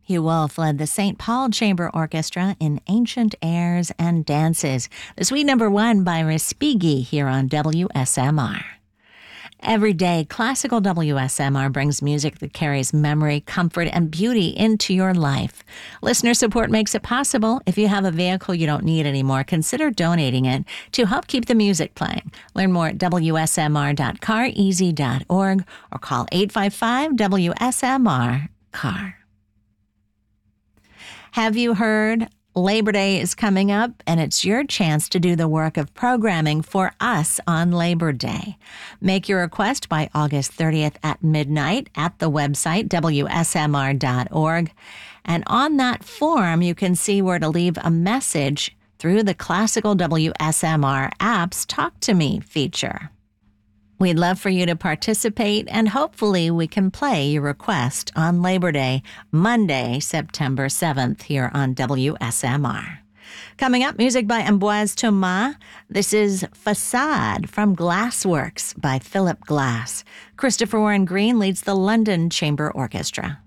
Hugh Wolf led the St. Paul Chamber Orchestra in Ancient Airs and Dances, the suite number 1 by Respighi here on WSMR. Every day, classical WSMR brings music that carries memory, comfort, and beauty into your life. Listener support makes it possible. If you have a vehicle you don't need anymore, consider donating it to help keep the music playing. Learn more at wsmr.careasy.org or call 855-WSMR-CAR. Have you heard? Labor Day is coming up, and it's your chance to do the work of programming for us on Labor Day. Make your request by August 30th at midnight at the website, wsmr.org. And on that form, you can see where to leave a message through the Classical WSMR app's Talk to Me feature. We'd love for you to participate, and hopefully we can play your request on Labor Day, Monday, September 7th, here on WSMR. Coming up, music by Ambroise Thomas. This is Facade from Glassworks by Philip Glass. Christopher Warren Green leads the London Chamber Orchestra.